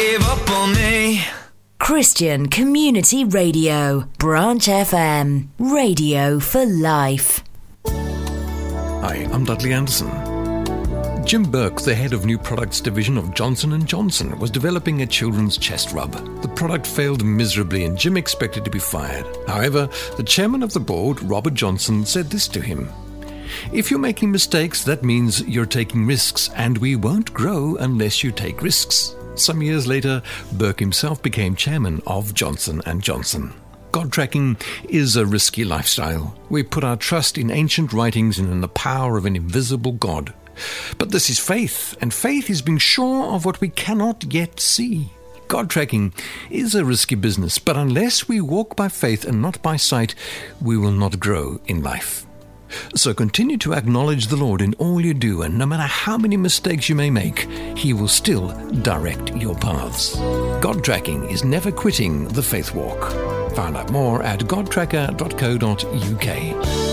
gave up on me. Christian Community Radio, Branch FM, radio for life. Hi, I'm Dudley Anderson. Jim Burke, the head of new products division of Johnson & Johnson, was developing a children's chest rub. The product failed miserably and Jim expected to be fired. However, the chairman of the board, Robert Johnson, said this to him: "If you're making mistakes, that means you're taking risks, and we won't grow unless you take risks." Some years later, Burke himself became chairman of Johnson & Johnson. God tracking is a risky lifestyle. We put our trust in ancient writings and in the power of an invisible God. But this is faith, and faith is being sure of what we cannot yet see. God tracking is a risky business, but unless we walk by faith and not by sight, we will not grow in life. So continue to acknowledge the Lord in all you do, and no matter how many mistakes you may make, He will still direct your paths. God tracking is never quitting the faith walk. Find out more at godtracker.co.uk.